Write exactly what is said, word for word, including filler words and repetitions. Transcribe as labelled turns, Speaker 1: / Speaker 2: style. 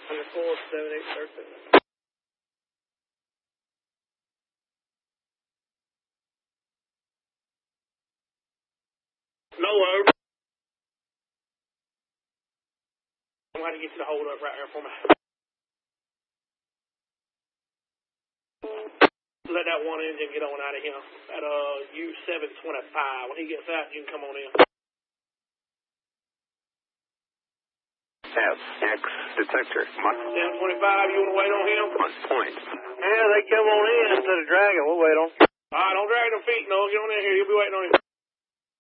Speaker 1: Underfour, seven eight thirteen. No over. I'm going to get you to hold up right here for me. Let that one engine get on out of here at uh, U seven twenty-five. When he gets out, you can come on in.
Speaker 2: F X detector.
Speaker 1: seven twenty-five, you want to wait on him?
Speaker 2: On point.
Speaker 3: Yeah, they come on in instead of dragging. We'll wait on.
Speaker 1: All right, don't drag them feet, no. Get on in here. You'll be waiting on him.